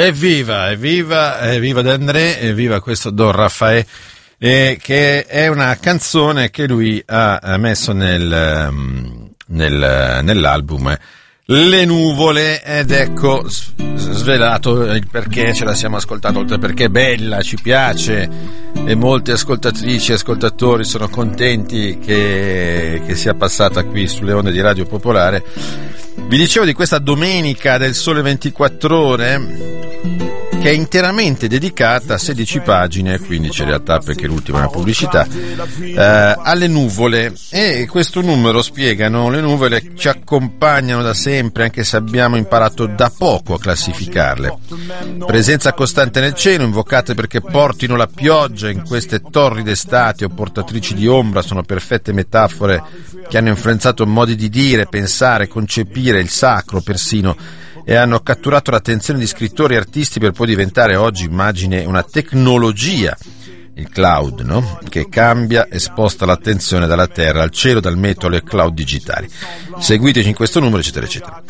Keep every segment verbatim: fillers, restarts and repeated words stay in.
Evviva, evviva, evviva D'André, evviva questo Don Raffaele, eh, che è una canzone che lui ha messo nel, nel, nell'album Le Nuvole, ed ecco svelato il perché ce la siamo ascoltata, oltre perché è bella, ci piace e molte ascoltatrici e ascoltatori sono contenti che, che sia passata qui sulle onde di Radio Popolare. Vi dicevo di questa domenica del Sole ventiquattro Ore che è interamente dedicata a sedici pagine, quindici in realtà perché l'ultima è una pubblicità, eh, alle nuvole, e questo numero spiegano le nuvole ci accompagnano da sempre, anche se abbiamo imparato da poco a classificarle. Presenza costante nel cielo, invocate perché portino la pioggia in queste torride estati o portatrici di ombra, sono perfette metafore che hanno influenzato modi di dire, pensare, concepire il sacro persino, e hanno catturato l'attenzione di scrittori e artisti per poi diventare oggi immagine una tecnologia, il cloud, no? Che cambia e sposta l'attenzione dalla terra al cielo, dal meteo alle cloud digitali. Seguiteci in questo numero, eccetera eccetera.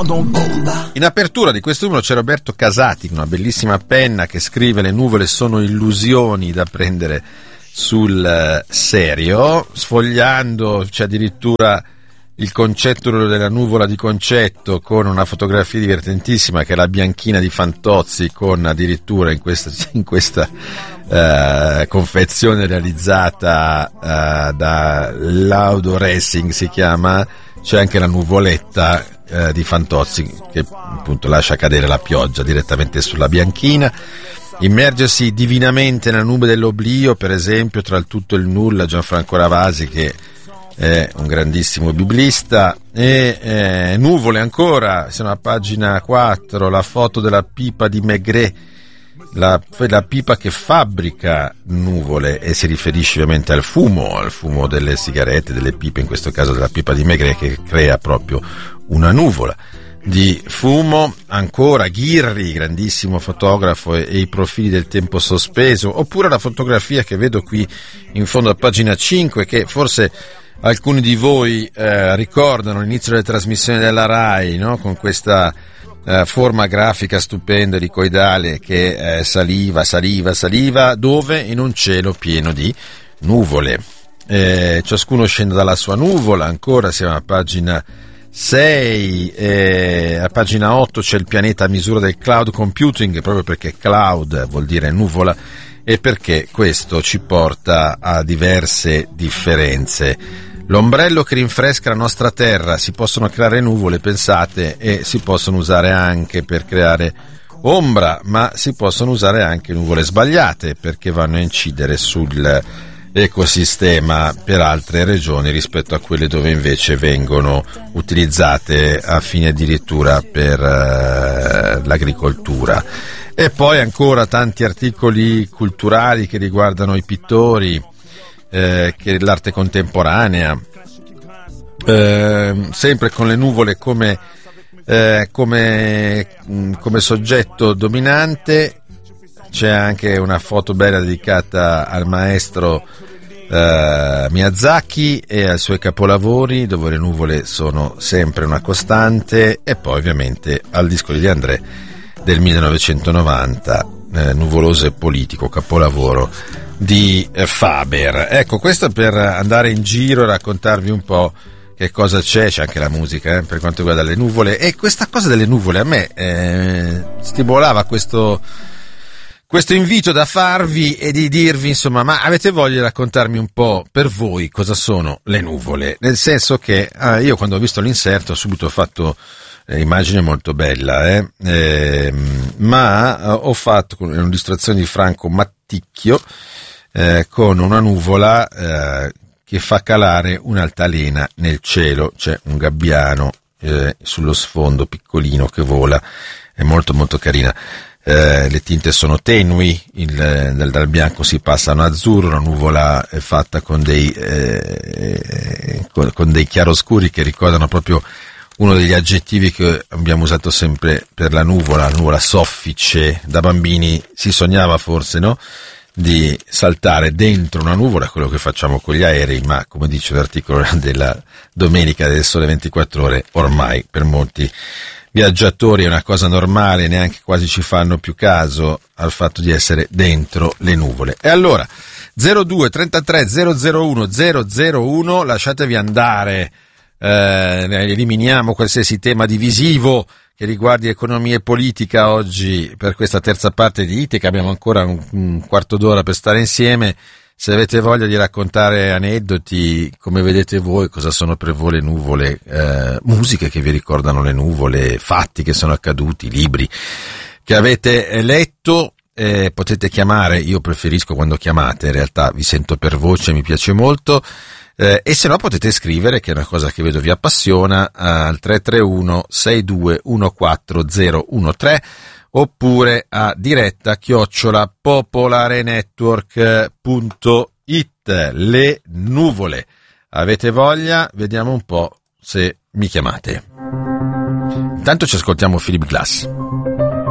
In apertura di questo numero c'è Roberto Casati con una bellissima penna che scrive: le nuvole sono illusioni da prendere sul serio. Sfogliando c'è addirittura il concetto della nuvola di Concetto, con una fotografia divertentissima che è la bianchina di Fantozzi, con addirittura in questa, in questa uh, confezione realizzata uh, da Laudo Racing, si chiama, c'è anche la nuvoletta uh, di Fantozzi che appunto lascia cadere la pioggia direttamente sulla bianchina. Immergersi divinamente nella nube dell'oblio, per esempio, tra il tutto e il nulla, Gianfranco Ravasi, che è un grandissimo biblista. E eh, nuvole ancora, siamo a pagina quattro, la foto della pipa di Maigret, la, la pipa che fabbrica nuvole, e si riferisce ovviamente al fumo, al fumo delle sigarette, delle pipe, in questo caso della pipa di Maigret, che crea proprio una nuvola di fumo. Ancora Ghirri, grandissimo fotografo, e, e i profili del tempo sospeso, oppure la fotografia che vedo qui in fondo a pagina cinque, che forse alcuni di voi eh, ricordano l'inizio delle trasmissioni della Rai, no? Con questa eh, forma grafica stupenda, elicoidale, che eh, saliva, saliva, saliva, dove? In un cielo pieno di nuvole. Eh, ciascuno scende dalla sua nuvola. Ancora siamo a pagina sei, eh, a pagina otto c'è il pianeta a misura del cloud computing, proprio perché cloud vuol dire nuvola, e perché questo ci porta a diverse differenze. L'ombrello che rinfresca la nostra terra, si possono creare nuvole, pensate, e si possono usare anche per creare ombra, ma si possono usare anche nuvole sbagliate, perché vanno a incidere sull'ecosistema per altre regioni rispetto a quelle dove invece vengono utilizzate a fine addirittura per uh, l'agricoltura. E poi ancora tanti articoli culturali che riguardano i pittori, eh, che l'arte contemporanea, eh, sempre con le nuvole come, eh, come, come soggetto dominante. C'è anche una foto bella dedicata al maestro eh, Miyazaki e ai suoi capolavori, dove le nuvole sono sempre una costante, e poi ovviamente al disco di D'André del millenovecentonovanta, eh, Nuvoloso e politico, capolavoro di eh, Faber. Ecco, questo per andare in giro e raccontarvi un po' che cosa c'è. C'è anche la musica, eh, per quanto riguarda le nuvole, e questa cosa delle nuvole a me eh, stimolava questo questo invito da farvi e di dirvi, insomma, ma avete voglia di raccontarmi un po' per voi cosa sono le nuvole? Nel senso che ah, io quando ho visto l'inserto ho subito fatto eh, immagine molto bella, eh, eh, ma eh, ho fatto con un'illustrazione di Franco Matticchio eh, con una nuvola eh, che fa calare un'altalena nel cielo. C'è un gabbiano eh, sullo sfondo piccolino che vola, è molto molto carina. Eh, le tinte sono tenui, il, dal, dal bianco si passa a un azzurro, la nuvola è fatta con dei, eh, con, con dei chiaroscuri che ricordano proprio uno degli aggettivi che abbiamo usato sempre per la nuvola, la nuvola soffice. Da bambini si sognava forse, no? Di saltare dentro una nuvola, quello che facciamo con gli aerei, ma come dice l'articolo della domenica del Sole ventiquattro Ore, ormai per molti viaggiatori è una cosa normale, neanche quasi ci fanno più caso al fatto di essere dentro le nuvole. E allora zero due trentatré zero zero uno zero zero uno, lasciatevi andare, eh, eliminiamo qualsiasi tema divisivo che riguardi economia e politica oggi per questa terza parte di Ite, che abbiamo ancora un, un quarto d'ora per stare insieme. Se avete voglia di raccontare aneddoti, come vedete voi, cosa sono per voi le nuvole, eh, musiche che vi ricordano le nuvole, fatti che sono accaduti, libri che avete letto, eh, potete chiamare, io preferisco quando chiamate, in realtà vi sento per voce, mi piace molto, eh, e se no potete scrivere, che è una cosa che vedo vi appassiona, al tre tre uno sei due uno quattro zero uno tre, oppure a diretta chiocciola popolarenetwork punto it. Le nuvole. Avete voglia? Vediamo un po' se mi chiamate. Intanto ci ascoltiamo Philip Glass.